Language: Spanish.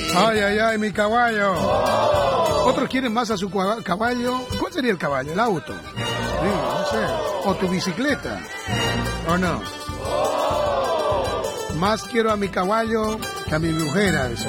Ay, ay, ay, mi caballo. Otros quieren más a su caballo. ¿Cuál sería el caballo? El auto. Sí, no sé. O tu bicicleta. ¿O no? Más quiero a mi caballo que a mi mujer.